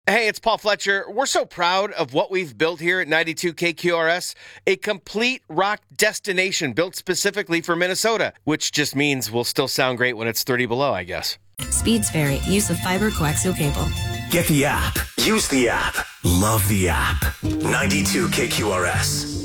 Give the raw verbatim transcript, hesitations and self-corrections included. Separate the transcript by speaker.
Speaker 1: Hey, it's Paul Fletcher. We're so proud of what we've built here at ninety-two K Q R S, a complete rock destination built specifically for Minnesota, which just means we'll still sound great when it's thirty below, I guess.
Speaker 2: Speeds vary. Use of fiber coaxial cable.
Speaker 3: Get the app. Use the app. Love the app. ninety-two K Q R S.